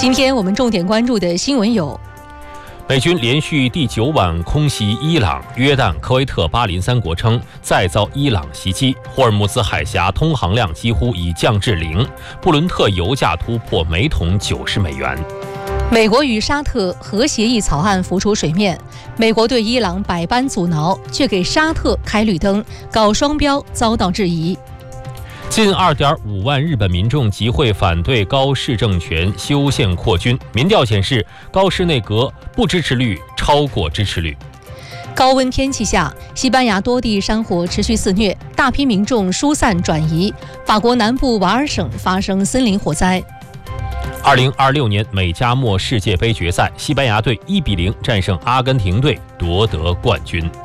今天我们重点关注的新闻有： 美军连续第9晚空袭伊朗、约旦、科威特、巴林3国，称再遭伊朗袭击。霍尔木兹海峡通航量几乎已降至0，布伦特油价突破每桶90美元。 美国与沙特核协议草案浮出水面，美国对伊朗百般阻挠，却给沙特开绿灯，搞双标遭到质疑。 近2.5万日本民众集会反对高市政权修宪扩军，民调显示高市内阁不支持率超过支持率。 高温天气下，西班牙多地山火持续肆虐，大批民众疏散转移。法国南部瓦尔省发生森林火灾。 2026年美加墨世界杯决赛，西班牙队1-0战胜阿根廷队，夺得冠军。